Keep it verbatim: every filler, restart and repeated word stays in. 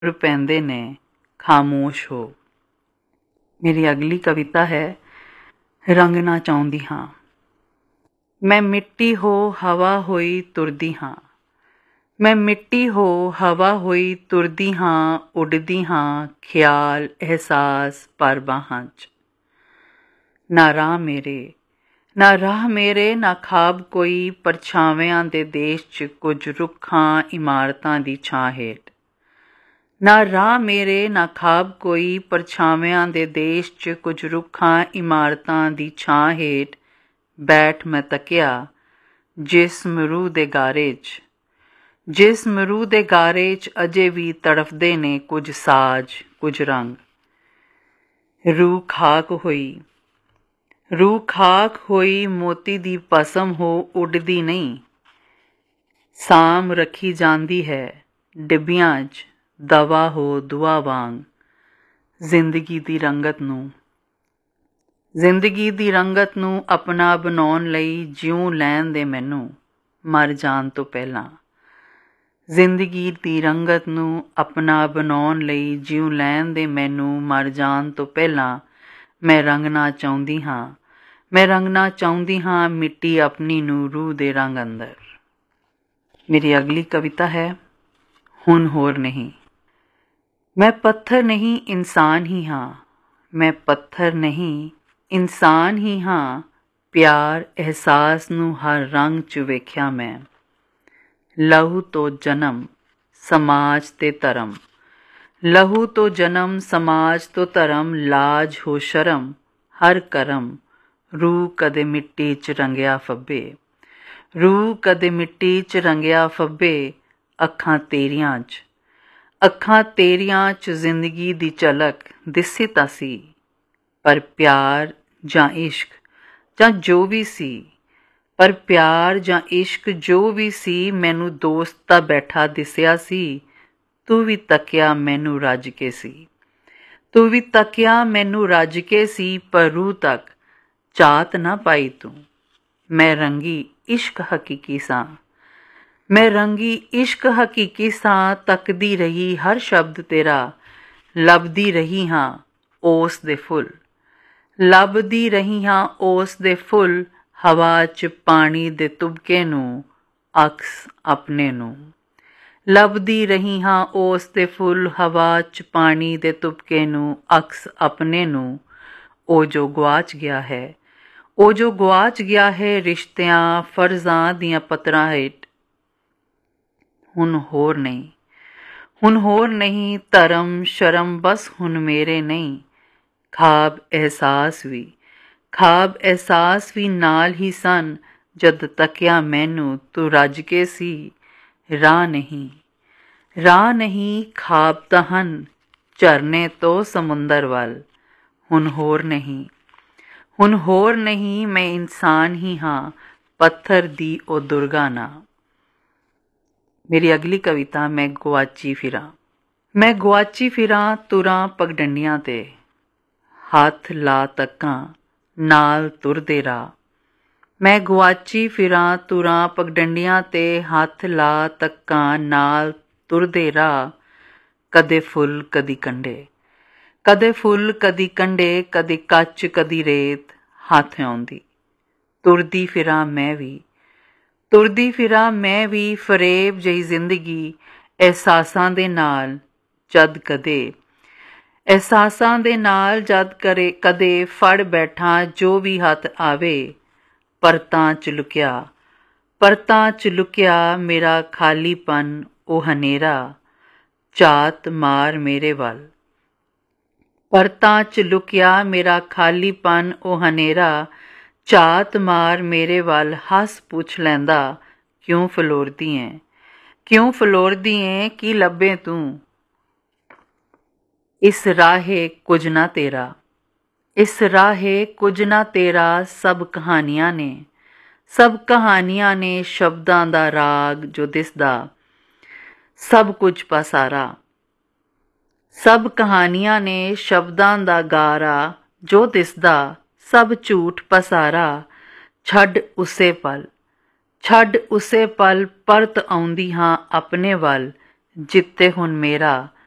तुर पैंदे ने खामोश हो। मेरी अगली कविता है रंग ना चाहुंदी हाँ। मैं मिट्टी हो हवा होई तुरदी हाँ। मैं मिट्टी हो हवा होई तुरदी हाँ, उड़दी हाँ ख्याल एहसास पर बाहां च। ना राह मेरे ना राह मेरे ना खाब कोई परछावियां दे देश च कुछ रुखां इमारतां दी छां हेठ। ना राह मेरे ना खाब कोई परछावियां दे देश च कुछ रुखां इमारतां दी छां हेठ बैठ मैं तकिया जिस मरूह दे गारे च। जिस मरूह दे गारे च अजे भी तड़फदे ने कुछ साज कुछ रंग। रूह खाक होई रूह खाक होई मोती दी पसम हो उड़दी नहीं। साम रखी जांदी है डिब्बियां च दवा हो दुआ वांग। जिंदगी दी रंगत नूं जिंदगी दी रंगत नूं अपना बनाउण लई जिऊं लैण दे मैनूं मर जाण तो पहलां। जिंदगी दी रंगत नूं अपना बनाउण लई जिऊं लैण दे मैनूं मर जाण तो पहलां। मैं रंगना चाहुंदी हाँ मैं रंगना चाहुंदी हाँ मिट्टी अपनी नूं रूह दे रंग अंदर। मेरी अगली कविता है हुण होर नहीं। मैं पत्थर नहीं इंसान ही हाँ। मैं पत्थर नहीं इंसान ही हाँ। प्यार एहसास नूं हर रंग च वेख्या मैं। लहू तो जन्म समाज ते धर्म लहू तो जन्म समाज तो धर्म लाज हो शर्म हर करम। रूह कदे मिट्टी च रंगिया फब्बे रूह कदे मिट्टी च रंगिया फब्बे। अखां तेरियां च अखां तेरियां च जिंदगी दी झलक दिसी तां सी। पर प्यार जां इश्क जां जो भी सी पर प्यार जां इश्क जो भी सी मैनू दोस्त तां बैठा दिसिया सी। तू भी तकिया मैनू रज के सी तू भी तकिया मैनू रज के सी। पर रूह तक चात ना पाई तू। मैं रंगी इश्क हकीकी सां मैं रंगी इश्क हकीकी सां। तकदी रही हर शब्द तेरा लभदी रही हाँ ओस दे फुल लभदी रही हाँ ओस दे फुल। हवा च पानी दे तुबके नूं अक्स अपने नूं लभदी रही हाँ ओस दे फुल। हवा च पानी दे तुबके नूं अक्स अपने नूं। ओ जो गुआच गया है ओ जो गुआच गया है रिश्तियां फर्जां दियां पत्तरां हेठ। हुण होर नहीं हुण होर नहीं धर्म शर्म बस हुण मेरे नहीं। खाब एहसास भी खाब एहसास भी नाल ही सन जद तकिया मैनू तू रज के सी। राह नहीं राह नहीं खाब तां हन झरने तो समुंदर वल। हुण होर नहीं हुण होर नहीं मैं इंसान ही हाँ पत्थर दी ओ दुर्गा ना। मेरी अगली कविता मैं गुआची फिरां मैं गुआची फिरां तुरां पगडंडियां ते। हथ ला तक्कां नाल तुरदे राह। मैं गुआची फिरां तुरां पगडंडियां ते। हथ ला तक्कां नाल तुरदे राह। कदे फुल कदी कंडे कदे फुल कदी कंडे कदी कच कदी रेत हथ आउंदी। तुरदी फिरां मैं भी तुरदी फिरां मैं भी फरेब जही जिंदगी एहसासां दे नाल। जद कदे एहसासां दे नाल जद करे कदे फड़ बैठां जो भी हथ आवे। परतां च लुकिया परतां च लुकिया मेरा खालीपन ओ हनेरा। झात मार मेरे वल परतां च लुकिया मेरा खालीपन ओ हनेरा। झात मार मेरे वल हस पुछ लैंदा क्यों फलोरदी ऐ क्यों फलोरदी ऐ की लब्भे तू। इस राहे कुछ ना तेरा इस राहे कुछ ना तेरा। सब कहानियां ने सब कहानियां ने शब्दां दा राग जो दिसदा सब कुछ पसारा। सब कहानियां ने शब्दां दा गारा जो दिसदा सब झूठ पसारा। छड़ उसे पल छड़ उसे पल परत आउंदी हाँ अपने वल जित्ते हुण मेरा